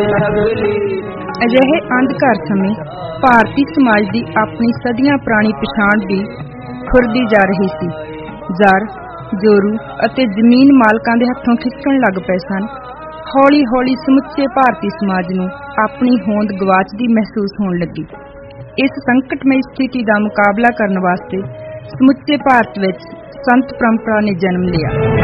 ਅਜਿਹੇ ਅੰਧਕਾਰ ਸਮੇਂ ਭਾਰਤੀ ਸਮਾਜ ਦੀ ਆਪਣੀ ਸਦੀਆਂ ਪੁਰਾਣੀ ਪਛਾਣ ਵੀ ਖੁਰਦੀ ਜਾ ਰਹੀ ਸੀ। ਜ਼ਾਰ, ਜੋਰੂ ਅਤੇ ਜ਼ਮੀਨ ਮਾਲਕਾਂ ਦੇ ਹੱਥੋਂ ਖਿਸਕਣ ਲੱਗ ਪਏ ਸਨ। ਹੌਲੀ ਹੌਲੀ ਸਮੁੱਚੇ ਭਾਰਤੀ ਸਮਾਜ ਨੂੰ ਆਪਣੀ ਹੋਂਦ ਗਵਾਚਦੀ ਮਹਿਸੂਸ ਹੋਣ ਲੱਗੀ। ਇਸ ਸੰਕਟਮਈ ਸਥਿਤੀ ਦਾ ਮੁਕਾਬਲਾ ਕਰਨ ਵਾਸਤੇ ਸਮੁੱਚੇ ਭਾਰਤ ਵਿੱਚ ਸੰਤ ਪਰੰਪਰਾ ਨੇ ਜਨਮ ਲਿਆ।